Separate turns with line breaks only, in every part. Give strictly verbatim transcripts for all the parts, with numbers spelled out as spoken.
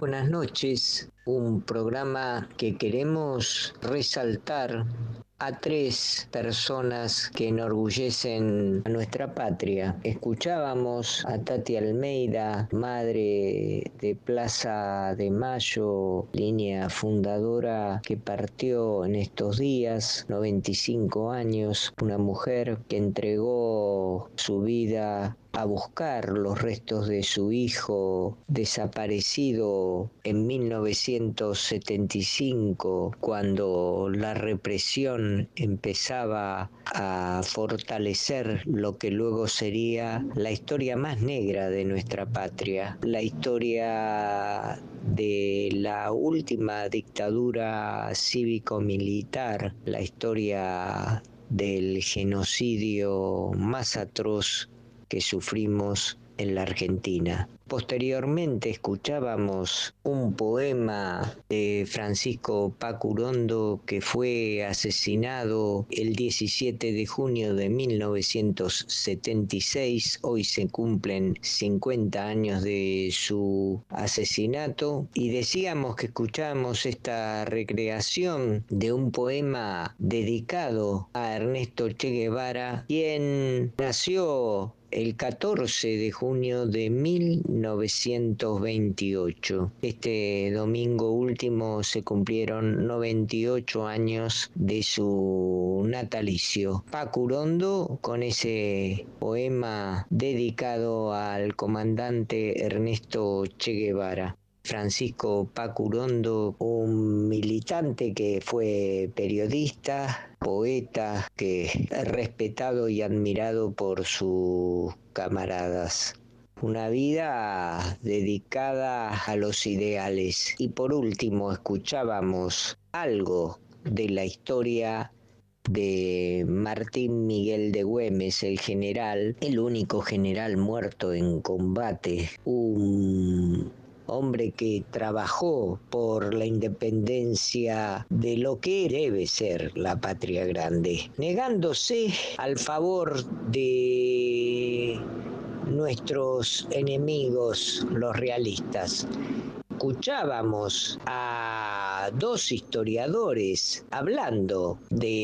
buenas noches. Un programa que queremos resaltar a tres personas que enorgullecen a nuestra patria. Escuchábamos a Tati Almeida, madre de Plaza de Mayo, línea fundadora que partió en estos días, noventa y cinco años, una mujer que entregó su vida a buscar los restos de su hijo desaparecido en mil novecientos setenta y cinco, cuando la represión empezaba a fortalecer lo que luego sería la historia más negra de nuestra patria, la historia de la última dictadura cívico-militar, la historia del genocidio más atroz que sufrimos en la Argentina. Posteriormente escuchábamos un poema de Francisco Paco Urondo, que fue asesinado el diecisiete de junio de mil novecientos setenta y seis. Hoy se cumplen cincuenta años de su asesinato y decíamos que escuchábamos esta recreación de un poema dedicado a Ernesto Che Guevara, quien nació el catorce de junio de mil novecientos veintiocho. Este domingo último se cumplieron noventa y ocho años de su natalicio. Paco Urondo, con ese poema dedicado al comandante Ernesto Che Guevara. Francisco Paco Urondo, un militante que fue periodista, poeta, que es respetado y admirado por sus camaradas. Una vida dedicada a los ideales. Y por último, escuchábamos algo de la historia de Martín Miguel de Güemes, el general, el único general muerto en combate, un hombre que trabajó por la independencia de lo que debe ser la patria grande, negándose al favor de nuestros enemigos, los realistas. Escuchábamos a dos historiadores hablando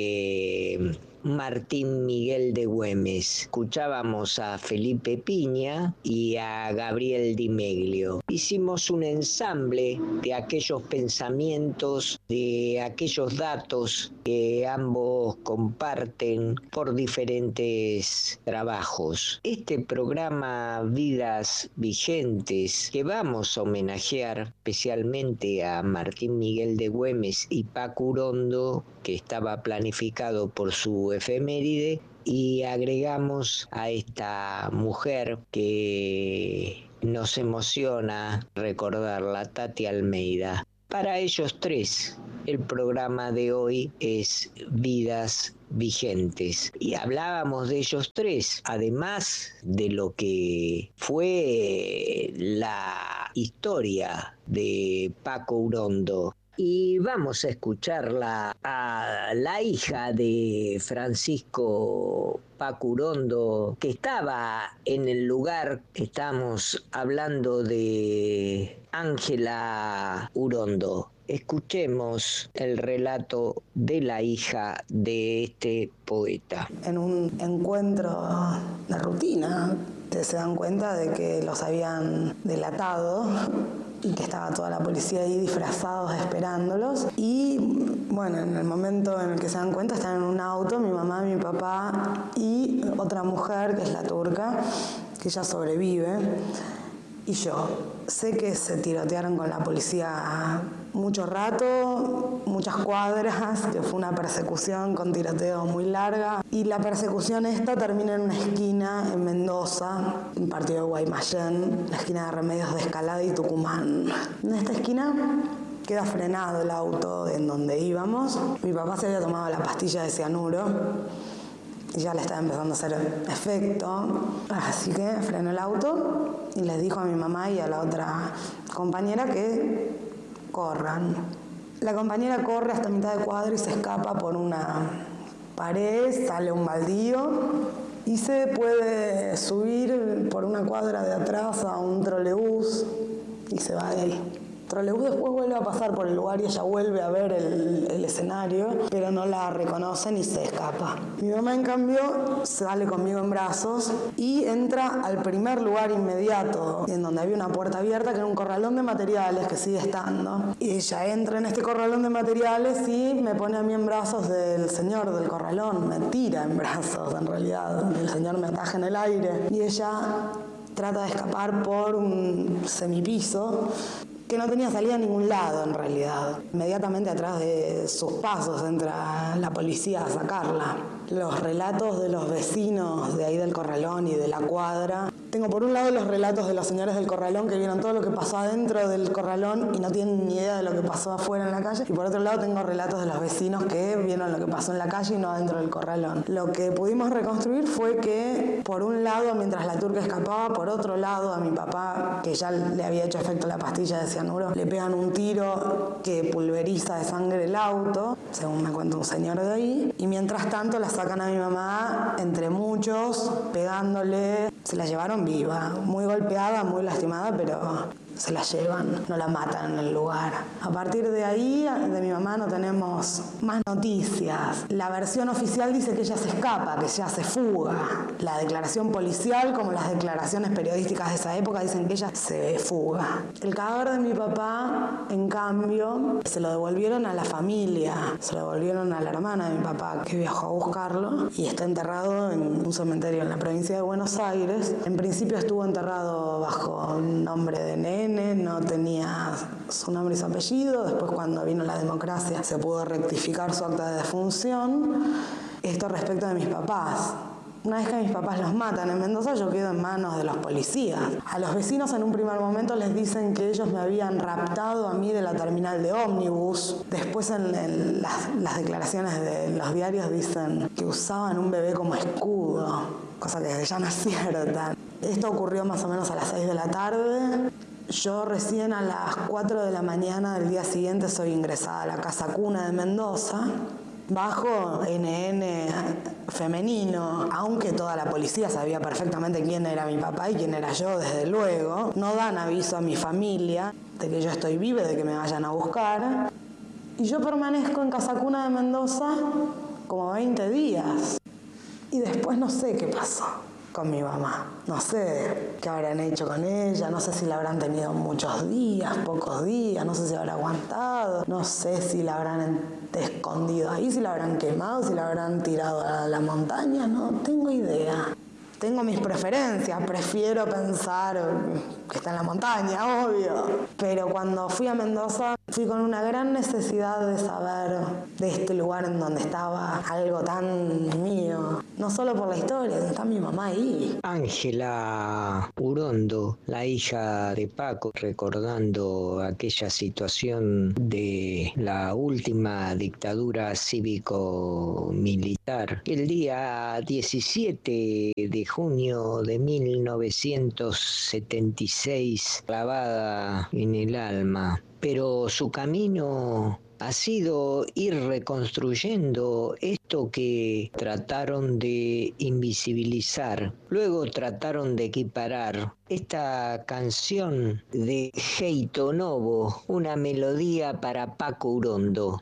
de Martín Miguel de Güemes. Escuchábamos a Felipe Piña y a Gabriel Di Meglio. Hicimos un ensamble de aquellos pensamientos, de aquellos datos que ambos comparten por diferentes trabajos. Este programa Vidas Vigentes, que vamos a homenajear especialmente a Martín Miguel de Güemes y Paco Urondo, que estaba planificado por su efeméride, y agregamos a esta mujer que nos emociona recordarla, Tati Almeida. Para ellos tres, el programa de hoy es Vidas Vigentes. Y hablábamos de ellos tres, además de lo que fue la historia de Paco Urondo. Y vamos a escucharla a la hija de Francisco Paco Urondo, que estaba en el lugar. Estamos hablando de Ángela Urondo. Escuchemos el relato de la hija de este poeta.
En un encuentro de rutina, se dan cuenta de que los habían delatado y que estaba toda la policía ahí disfrazados esperándolos. Y bueno, en el momento en el que se dan cuenta, están en un auto, mi mamá, mi papá y otra mujer, que es la turca, que ella sobrevive, y yo. Sé que se tirotearon con la policía mucho rato, muchas cuadras, que fue una persecución con tiroteo muy larga. Y la persecución esta termina en una esquina en Mendoza, en partido de Guaymallén, la esquina de Remedios de Escalada y Tucumán. En esta esquina queda frenado el auto en donde íbamos. Mi papá se había tomado la pastilla de cianuro y ya le estaba empezando a hacer efecto, así que frenó el auto y les dijo a mi mamá y a la otra compañera que corran. La compañera corre hasta mitad de cuadra y se escapa por una pared, sale un baldío y se puede subir por una cuadra de atrás a un trolebús y se va de ahí. trolebús después vuelve a pasar por el lugar y ella vuelve a ver el, el escenario, pero no la reconocen y se escapa. Mi mamá, en cambio, sale conmigo en brazos y entra al primer lugar inmediato, en donde había una puerta abierta, que era un corralón de materiales que sigue estando. Y ella entra en este corralón de materiales y me pone a mí en brazos del señor del corralón, me tira en brazos, en realidad. El señor me ataja en el aire y ella trata de escapar por un semipiso que no tenía salida a ningún lado, en realidad. Inmediatamente atrás de sus pasos entra la policía a sacarla. Los relatos de los vecinos de ahí del corralón y de la cuadra. Tengo por un lado los relatos de los señores del corralón que vieron todo lo que pasó adentro del corralón y no tienen ni idea de lo que pasó afuera en la calle. Y por otro lado tengo relatos de los vecinos que vieron lo que pasó en la calle y no adentro del corralón. Lo que pudimos reconstruir fue que, por un lado, mientras la turca escapaba, por otro lado, a mi papá, que ya le había hecho efecto la pastilla de cianuro, le pegan un tiro que pulveriza de sangre el auto, según me cuenta un señor de ahí. Y mientras tanto la sacan a mi mamá, entre muchos, pegándole. Se la llevaron viva, muy golpeada, muy lastimada, pero se la llevan, no la matan en el lugar. A partir de ahí, de mi mamá no tenemos más noticias. La versión oficial dice que ella se escapa, que ella se fuga. La declaración policial, como las declaraciones periodísticas de esa época, dicen que ella se fuga. El cadáver de mi papá, en cambio, se lo devolvieron a la familia, se lo devolvieron a la hermana de mi papá, que viajó a buscarlo, y está enterrado en un cementerio en la provincia de Buenos Aires. En principio estuvo enterrado bajo el nombre de Nene, no tenía su nombre y su apellido. Después, cuando vino la democracia, se pudo rectificar su acta de defunción. Esto respecto de mis papás. Una vez que mis papás los matan en Mendoza, yo quedo en manos de los policías. A los vecinos en un primer momento les dicen que ellos me habían raptado a mí de la terminal de ómnibus. Después en, en las, las declaraciones de los diarios dicen que usaban un bebé como escudo, cosa que ya no es cierta. Esto ocurrió más o menos a las seis de la tarde. Yo recién a las cuatro de la mañana del día siguiente soy ingresada a la Casa Cuna de Mendoza, bajo N N femenino, aunque toda la policía sabía perfectamente quién era mi papá y quién era yo, desde luego. No dan aviso a mi familia de que yo estoy viva, de que me vayan a buscar. Y yo permanezco en Casa Cuna de Mendoza como veinte días. Y después no sé qué pasó con mi mamá. No sé qué habrán hecho con ella, no sé si la habrán tenido muchos días, pocos días, no sé si habrá aguantado, no sé si la habrán escondido ahí, si la habrán quemado, si la habrán tirado a la montaña, no tengo idea. Tengo mis preferencias, prefiero pensar que está en la montaña, obvio. Pero cuando fui a Mendoza, fui con una gran necesidad de saber de este lugar en donde estaba algo tan mío. No solo por la historia, está mi mamá ahí.
Ángela Urondo, la hija de Paco, recordando aquella situación de la última dictadura cívico-militar. El día diecisiete de junio de mil novecientos setenta y seis, clavada en el alma, pero su camino ha sido ir reconstruyendo esto que trataron de invisibilizar, luego trataron de equiparar. Esta canción de Geito Novo, una melodía para Paco Urondo.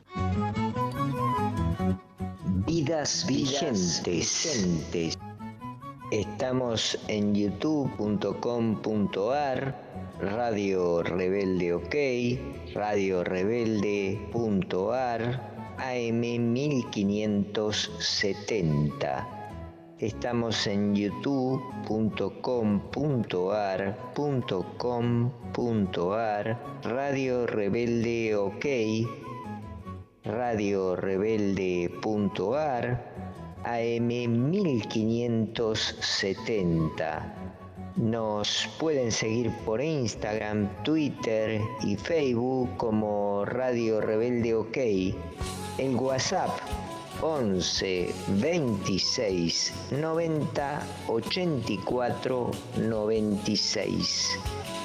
Vidas vigentes. vigentes. Estamos en youtube punto com punto ar, Radio Rebelde OK, radio rebelde punto ar, A M mil quinientos setenta. Estamos en youtube punto com punto ar, Radio Rebelde OK, radio rebelde punto ar, A M mil quinientos setenta. Nos pueden seguir por Instagram, Twitter y Facebook como Radio Rebelde OK. El WhatsApp once veintiséis noventa ochenta y cuatro noventa y seis.